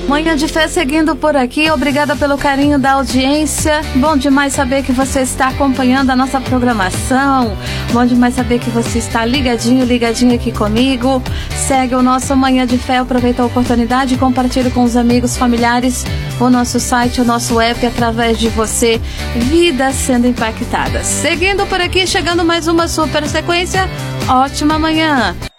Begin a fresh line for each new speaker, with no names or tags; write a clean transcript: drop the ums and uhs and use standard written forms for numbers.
Manhã de Fé seguindo por aqui, obrigada pelo carinho da audiência. Bom demais saber que você está acompanhando a nossa programação. Bom demais saber que você está ligadinho aqui comigo. Segue o nosso Manhã de Fé, aproveita a oportunidade e compartilha com os amigos, familiares, o nosso site, o nosso app, através de você, vidas sendo impactadas. Seguindo por aqui, chegando mais uma super sequência. Ótima manhã!